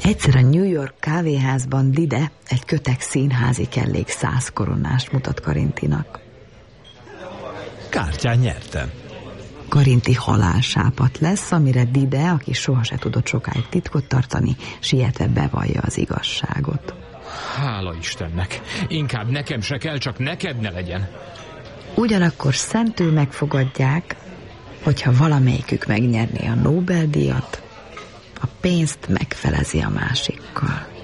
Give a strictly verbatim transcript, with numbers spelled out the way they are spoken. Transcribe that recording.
Egyszer a New York kávéházban Dide egy kötek színházi kellék száz koronást mutat Karintinak. Kártyán nyertem. Karinti halálsápat lesz, amire Dide, aki soha se tudott sokáig titkot tartani, sietve bevallja az igazságot. Hála Istennek! Inkább nekem se kell, csak neked ne legyen. Ugyanakkor szentül megfogadják, hogyha valamelyikük megnyerné a Nobel-díjat, a pénzt megfelezi a másikkal.